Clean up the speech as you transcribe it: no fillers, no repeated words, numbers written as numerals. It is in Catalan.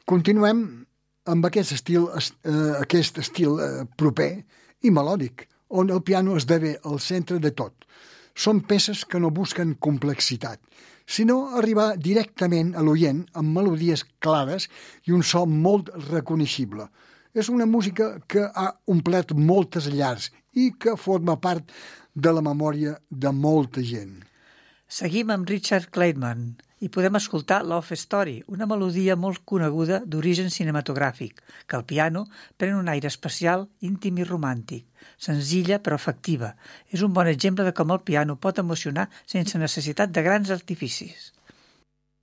Continuem amb aquest estil proper i melòdic, on el piano esdevé el centre de tot. Són peces que no busquen complexitat, sinó arribar directament a l'oient amb melodies clares i un so molt reconeixible. És una música que ha omplert moltes llars i que forma part de la memòria de molta gent. Seguim amb Richard Clayton i podem escoltar Love Story, una melodia molt coneguda d'origen cinematogràfic, que al piano pren un aire especial, íntim i romàntic, senzilla però efectiva. És un bon exemple de com el piano pot emocionar sense necessitat de grans artificis.